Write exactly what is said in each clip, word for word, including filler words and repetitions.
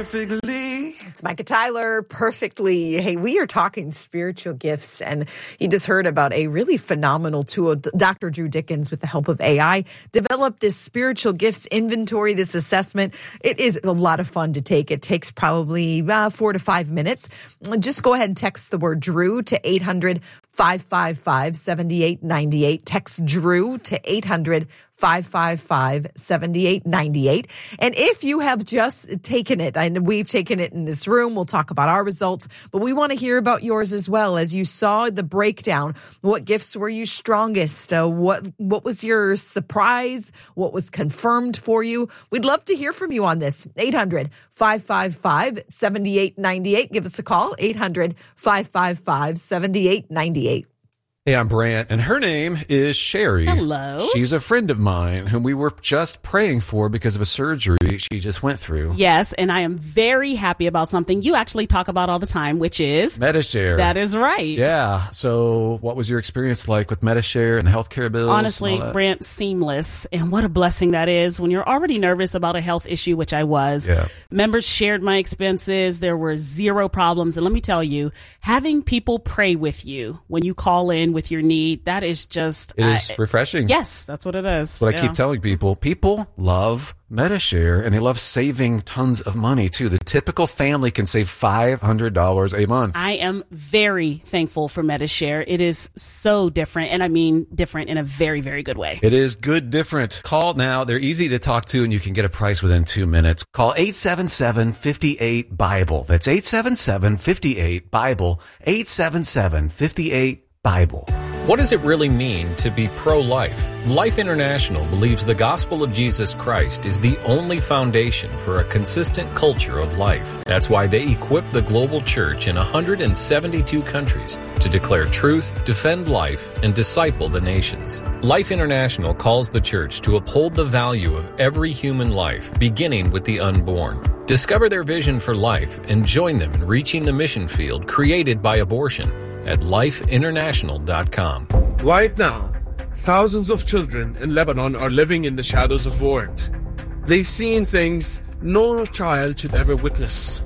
perfectly. It's Micah Tyler, Perfectly. Hey, we are talking spiritual gifts, and you just heard about a really phenomenal tool. Doctor Drew Dickens, with the help of A I, developed this spiritual gifts inventory, this assessment. It is a lot of fun to take. It takes probably uh, four to five minutes. Just go ahead and text the word Drew to eight hundred, five five five, seven eight nine eight. Text Drew to eight hundred, five five five, seven eight nine eight. And if you have just taken it, and we've taken it in this room, we'll talk about our results, but we want to hear about yours as well. As you saw the breakdown, what gifts were you strongest? Uh, what what was your surprise? What was confirmed for you? We'd love to hear from you on this. eight hundred, five five five, seven eight nine eight. Give us a call, eight hundred, five five five, seven eight nine eight. Hey, I'm Brant, and her name is Sherry. Hello. She's a friend of mine whom we were just praying for because of a surgery she just went through. Yes, and I am very happy about something you actually talk about all the time, which is Medi-Share. That is right. Yeah. So what was your experience like with Medi-Share and the healthcare bills? Honestly, Brant, seamless. And what a blessing that is when you're already nervous about a health issue, which I was. Yeah. Members shared my expenses. There were zero problems. And let me tell you, having people pray with you when you call in with your need, that is just... It is uh, refreshing. Yes, that's what it is. That's what yeah. I keep telling people. People love Medi-Share, and they love saving tons of money, too. The typical family can save five hundred dollars a month. I am very thankful for Medi-Share. It is so different, and I mean different in a very, very good way. It is good different. Call now. They're easy to talk to, and you can get a price within two minutes. Call eight seven seven, five eight, BIBLE. That's eight seven seven, five eight, BIBLE. eight seven seven, five eight, BIBLE. What does it really mean to be pro-life? Life International believes the gospel of Jesus Christ is the only foundation for a consistent culture of life. That's why they equip the global church in one hundred seventy-two countries to declare truth, defend life, and disciple the nations. Life International calls the church to uphold the value of every human life, beginning with the unborn. Discover their vision for life and join them in reaching the mission field created by abortion at life international dot com. Right now, thousands of children in Lebanon are living in the shadows of war. They've seen things no child should ever witness.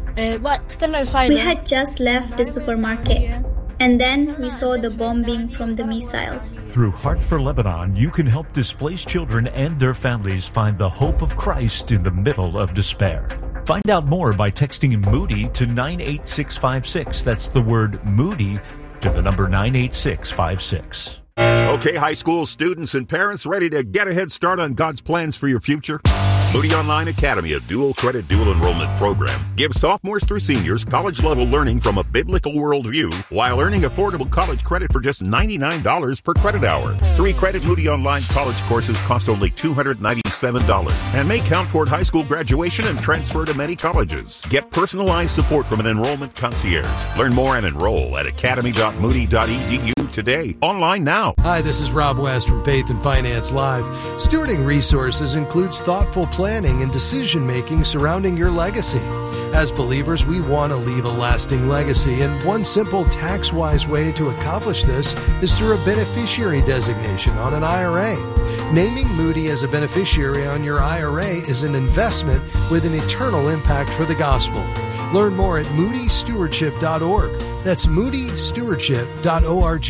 We had just left the supermarket, and then we saw the bombing from the missiles. Through Heart for Lebanon, you can help displaced children and their families find the hope of Christ in the middle of despair. Find out more by texting Moody to nine eight six five six. That's the word Moody to the number nine eight six five six. Okay, high school students and parents ready to get a head start on God's plans for your future? Moody Online Academy, a dual credit, dual enrollment program, gives sophomores through seniors college-level learning from a biblical worldview while earning affordable college credit for just ninety-nine dollars per credit hour. Three-credit Moody Online college courses cost only two hundred ninety-seven dollars and may count toward high school graduation and transfer to many colleges. Get personalized support from an enrollment concierge. Learn more and enroll at academy dot moody dot e d u today. Online now. Hi, this is Rob West from Faith and Finance Live. Stewarding resources includes thoughtful planning and decision-making surrounding your legacy. As believers, we want to leave a lasting legacy, and one simple tax-wise way to accomplish this is through a beneficiary designation on an I R A. Naming Moody as a beneficiary on your I R A is an investment with an eternal impact for the gospel. Learn more at moody stewardship dot org. That's moody stewardship dot org.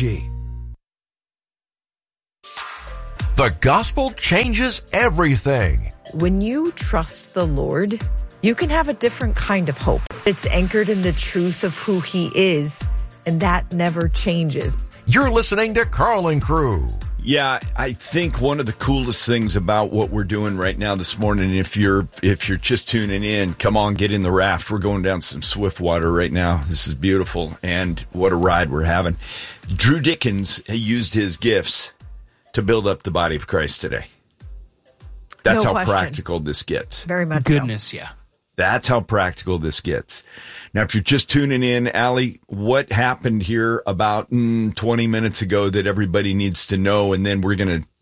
The gospel changes everything. When you trust the Lord, you can have a different kind of hope. It's anchored in the truth of who He is, and that never changes. You're listening to Carl and Crew. Yeah, I think one of the coolest things about what we're doing right now this morning, if you're if you're just tuning in, come on, get in the raft. We're going down some swift water right now. This is beautiful, and what a ride we're having. Drew Dickens used his gifts to build up the body of Christ today. That's No how question. practical this gets. Very much Goodness, so. yeah. That's how practical this gets. Now, if you're just tuning in, Allie, what happened here about mm, twenty minutes ago that everybody needs to know, and then we're going to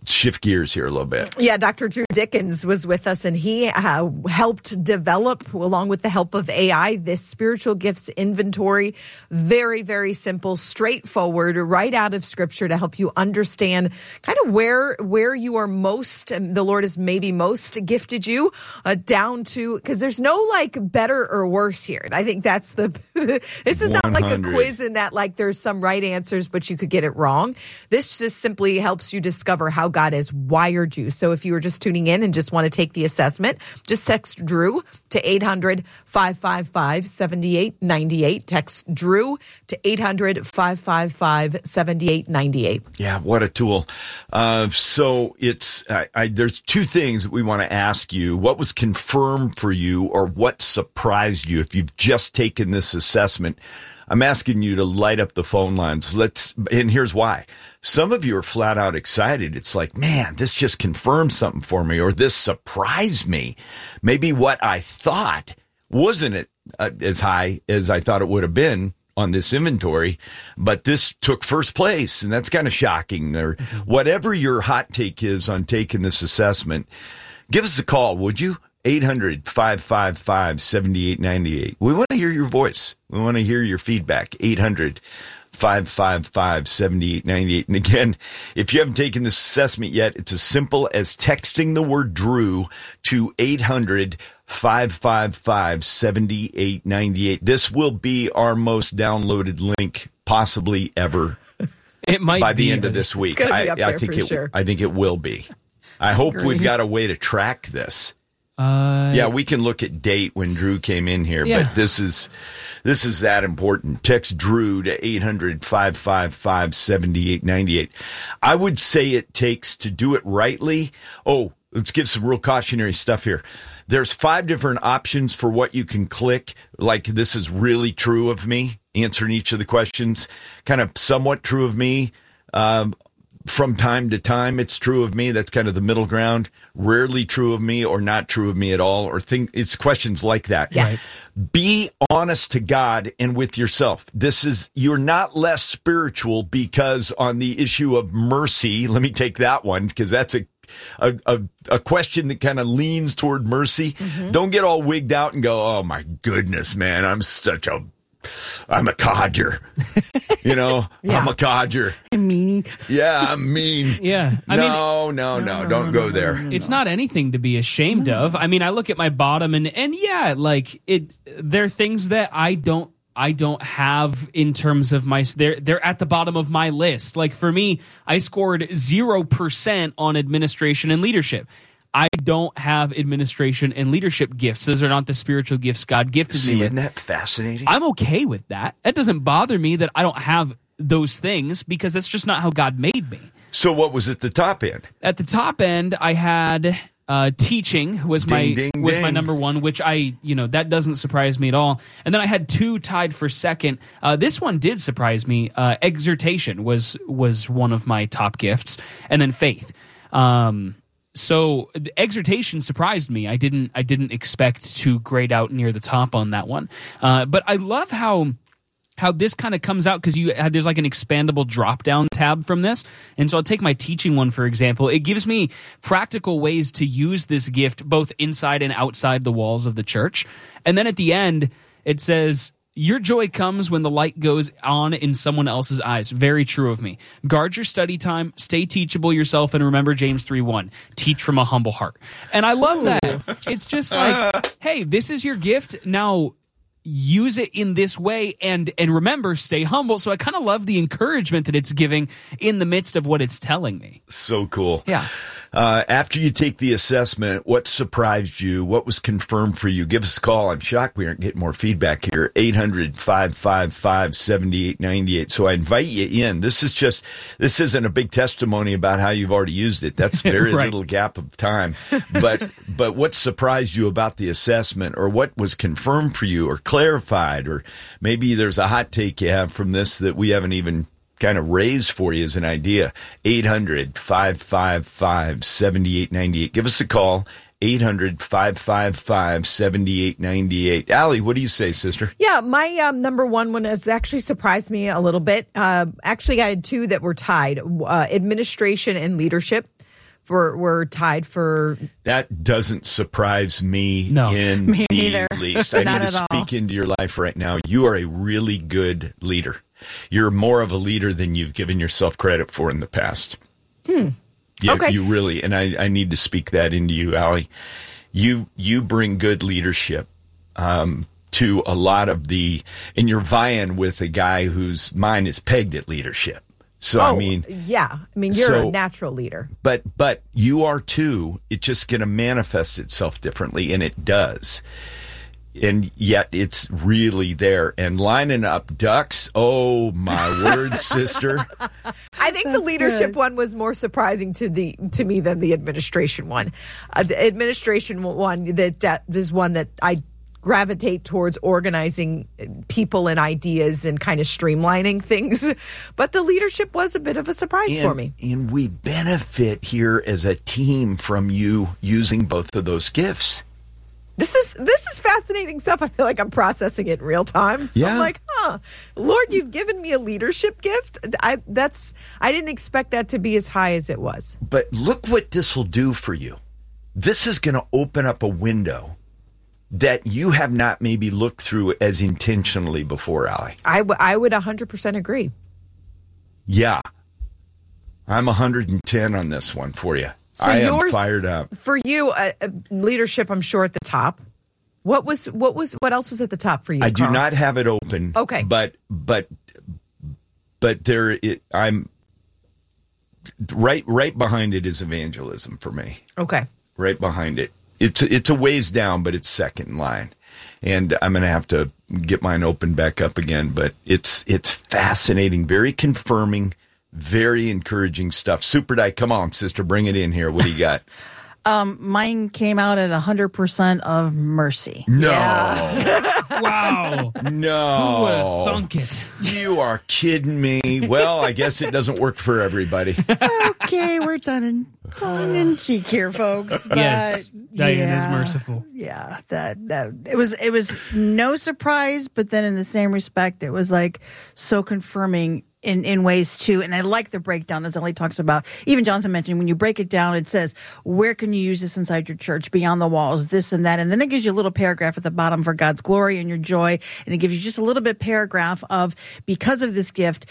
shift gears here a little bit. Yeah, Doctor Drew Dickens was with us, and he uh, helped develop, along with the help of A I, this spiritual gifts inventory. Very, very simple, straightforward, right out of Scripture to help you understand kind of where where you are most, and the Lord has maybe most gifted you, uh, down to, because there's no like better or worse here. I think that's the, this is not like a quiz in that like there's some right answers, but you could get it wrong. This just simply helps you discover how God has wired you. So if you were just tuning in and just want to take the assessment, just text Drew to eight hundred, five five five, seven eight nine eight. Text Drew to eight hundred, five five five, seven eight nine eight. Yeah, what a tool. Uh, so it's I, I, there's two things that we want to ask you. What was confirmed for you, or what surprised you if you've just taken this assessment? I'm asking you to light up the phone lines. Let's, and here's why. Some of you are flat out excited. It's like, man, this just confirmed something for me, or this surprised me. Maybe what I thought wasn't it uh, as high as I thought it would have been on this inventory, but this took first place, and that's kind of shocking. Or whatever your hot take is on taking this assessment, give us a call, would you? eight hundred, five five five, seven eight nine eight. We want to hear your voice. We want to hear your feedback. eight hundred, five five five, seven eight nine eight. And again, if you haven't taken this assessment yet, it's as simple as texting the word Drew to eight hundred, five five five, seven eight nine eight. This will be our most downloaded link possibly ever. It might by the be, end of this week. It's gonna be I, up there I think for it sure. I think it will be. I hope Agree. we've got a way to track this. Uh, yeah, we can look at date when Drew came in here, yeah. but this is this is that important. Text Drew to eight hundred, five five five, seven eight nine eight. I would say it takes to do it rightly. Oh, let's give some real cautionary stuff here. There's five different options for what you can click. Like, this is really true of me, answering each of the questions. Kind of somewhat true of me. Um, from time to time, it's true of me. That's kind of the middle ground. Rarely true of me, or not true of me at all, or think it's questions like that. Yes. Right? Be honest to God and with yourself. This is, you're not less spiritual because on the issue of mercy, let me take that one, because that's a A, a, a question that kind of leans toward mercy. Mm-hmm. Don't get all wigged out and go, oh my goodness, man, I'm such a, I'm a codger. You know, yeah. I'm a codger. I'm meanie. Yeah, I'm mean. Yeah. I no, mean, no, no, no, don't go there. It's not anything to be ashamed of. I mean, I look at my bottom and, and yeah, like it, there are things that I don't, I don't have in terms of my, they're, they're at the bottom of my list. Like for me, I scored zero percent on administration and leadership. I don't have administration and leadership gifts. Those are not the spiritual gifts God gifted See, me with. Isn't that fascinating? I'm okay with that. That doesn't bother me that I don't have those things, because that's just not how God made me. So what was at the top end? At the top end, I had uh, teaching was Ding, my ding, was ding. my number one, which I, you know, that doesn't surprise me at all. And then I had two tied for second. Uh, this one did surprise me. Uh, exhortation was was one of my top gifts, and then faith. Um, so the exhortation surprised me. I didn't I didn't expect to grade out near the top on that one. Uh, but I love how. how this kind of comes out, because you there's like an expandable drop-down tab from this. And so I'll take my teaching one, for example. It gives me practical ways to use this gift both inside and outside the walls of the church. And then at the end, it says, your joy comes when the light goes on in someone else's eyes. Very true of me. Guard your study time, stay teachable yourself, and remember James three one. Teach from a humble heart. And I love that. It's just like, hey, this is your gift. Now, use it in this way, and and remember, stay humble. So I kind of love the encouragement that it's giving in the midst of what it's telling me. So cool. Yeah. Uh, after you take the assessment, what surprised you? What was confirmed for you? Give us a call. I'm shocked we aren't getting more feedback here. eight hundred, five five five, seven eight nine eight. So I invite you in. This is just, this isn't a big testimony about how you've already used it. That's very right. Little gap of time. But, but what surprised you about the assessment, or what was confirmed for you or clarified, or maybe there's a hot take you have from this that we haven't even kind of raise for you as an idea. eight hundred, five five five, seven eight nine eight. Give us a call. eight hundred, five five five, seven eight nine eight. Allie, what do you say, sister? Yeah, my um, number one one has actually surprised me a little bit. Uh, actually, I had two that were tied, uh, administration and leadership. were, were tied for. That doesn't surprise me no. in me the neither. least. I Not need to at all. speak into your life right now. You are a really good leader. You're more of a leader than you've given yourself credit for in the past. Hmm. You, okay. You really, and I, I need to speak that into you, Allie. You, you bring good leadership um, to a lot of the, and you're vying with a guy whose mind is pegged at leadership. So, oh, I mean, yeah, I mean, you're so, a natural leader, but, but you are too. It's just going to manifest itself differently, and it does. And yet it's really there. And lining up ducks, oh my word, sister. I think That's the leadership good. one was more surprising to the to me than the administration one. Uh, the administration one that, that is one that I gravitate towards organizing people and ideas and kind of streamlining things. But the leadership was a bit of a surprise and, for me. And we benefit here as a team from you using both of those gifts. This is this is fascinating stuff. I feel like I'm processing it in real time. So yeah. I'm like, huh, Lord, you've given me a leadership gift. I that's I didn't expect that to be as high as it was. But look what this will do for you. This is going to open up a window that you have not maybe looked through as intentionally before, Allie. I, w- I would one hundred percent agree. Yeah. I'm one hundred ten on this one for you. So I yours, am fired up. For you, uh, uh, leadership, I'm sure, at the top. What was what was what else was at the top for you? I Carl? do not have it open. Okay, but but but there, it, I'm right. Right behind it is evangelism for me. Okay, right behind it. It's it's a ways down, but it's second in line, and I'm going to have to get mine open back up again. But it's it's fascinating, very confirming. Very encouraging stuff. Super Di, come on, sister, bring it in here. What do you got? um, mine came out at one hundred percent of mercy. No. Yeah. Wow. No. Who would have thunk it? You are kidding me. Well, I guess it doesn't work for everybody. Okay, we're done in, tongue in cheek here, folks. But yes, Diane yeah, is merciful. Yeah, that, that it was it was no surprise, but then in the same respect, it was like so confirming in, in ways too. And I like the breakdown, as Ellie talks about. Even Jonathan mentioned, when you break it down, it says, where can you use this inside your church, beyond the walls, this and that. And then it gives you a little paragraph at the bottom for God's glory and your joy. And it gives you just a little bit paragraph of, because of this gift,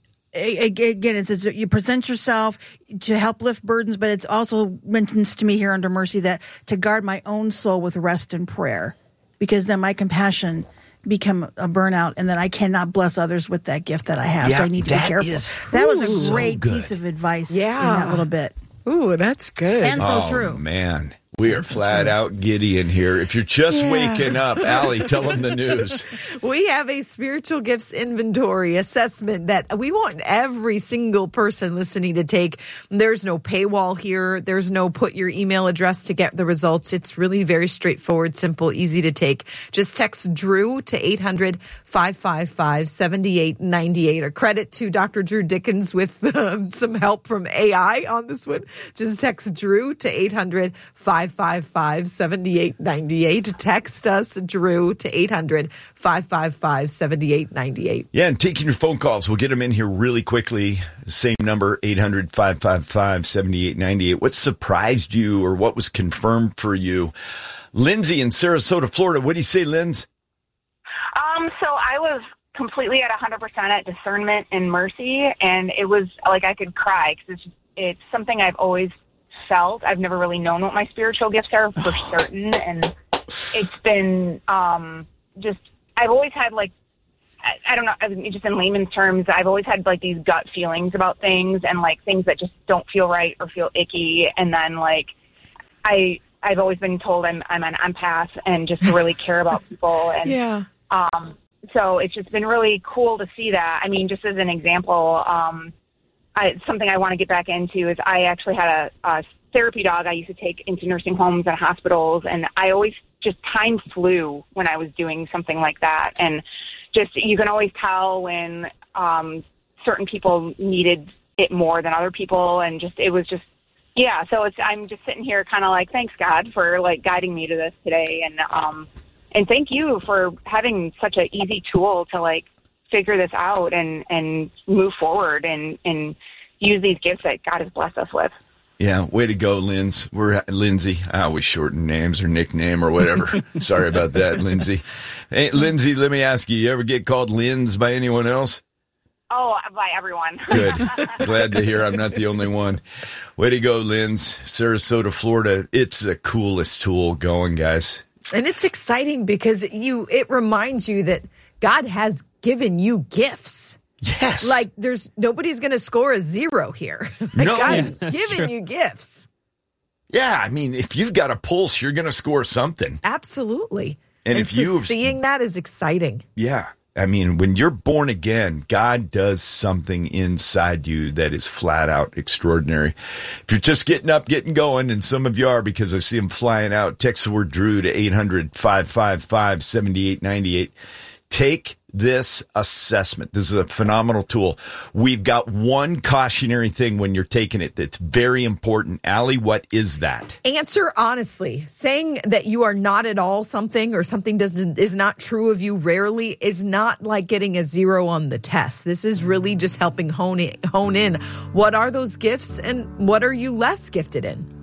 again, it says you present yourself to help lift burdens, but it also mentions to me here under mercy that to guard my own soul with rest and prayer, because then my compassion become a burnout, and then I cannot bless others with that gift that I have. Yeah, so I need to be careful. Is, that was ooh, a great so piece of advice yeah. in that little bit. Ooh, that's good. And so oh, true. Man. We are flat out giddy in here. If you're just yeah. waking up, Allie, tell them the news. We have a spiritual gifts inventory assessment that we want every single person listening to take. There's no paywall here. There's no put your email address to get the results. It's really very straightforward, simple, easy to take. Just text Drew to eight hundred, five five five, seven eight nine eight. A credit to Doctor Drew Dickens with um, some help from A I on this one. Just text Drew to eight hundred, five five five, seven eight nine eight. Text us, Drew, to eight hundred, five five five, seven eight nine eight. Yeah, and taking your phone calls. We'll get them in here really quickly. Same number, eight hundred, five five five, seven eight nine eight. What surprised you or what was confirmed for you? Lindsay in Sarasota, Florida. What do you say, Linz? Um, so I was completely at one hundred percent at discernment and mercy, and it was like I could cry because it's, it's something I've always felt. I've never really known what my spiritual gifts are for certain, and it's been um, just, I've always had like, I, I don't know, I mean, just in layman's terms, I've always had like these gut feelings about things and like things that just don't feel right or feel icky, and then like I, I've always been told I'm I'm an empath and just really care about people, and yeah. um, so it's just been really cool to see that. I mean, just as an example, um, I, something I want to get back into is I actually had a, a therapy dog I used to take into nursing homes and hospitals, and I always just time flew when I was doing something like that. And just, you can always tell when um, certain people needed it more than other people, and just, it was just, yeah. So it's, I'm just sitting here kind of like, thanks God for like guiding me to this today. And, um, and thank you for having such an easy tool to like figure this out and, and move forward and, and use these gifts that God has blessed us with. Yeah, way to go, Linz. We're Lindsay. I always shorten names or nickname or whatever. Sorry about that, Lindsay. Hey, Lindsay, let me ask you, you ever get called Linz by anyone else? Oh, by everyone. Good. Glad to hear I'm not the only one. Way to go, Linz. Sarasota, Florida. It's the coolest tool going, guys. And it's exciting because you it reminds you that God has given you gifts. Yes. Like there's nobody's going to score a zero here. Like No. God's Yeah, given true. you gifts. Yeah, I mean, if you've got a pulse, you're going to score something. Absolutely. And And, if so you've- seeing that is exciting. Yeah. I mean, when you're born again, God does something inside you that is flat out extraordinary. If you're just getting up, getting going, and some of you are because I see them flying out, text the word Drew to eight hundred, five five five, seven eight nine eight. Take this assessment. This is a phenomenal tool. We've got one cautionary thing when you're taking it that's very important. Allie, what is that? Answer honestly. Saying that you are not at all something or something doesn't is not true of you rarely is not like getting a zero on the test. This is really just helping hone in, hone in what are those gifts and what are you less gifted in.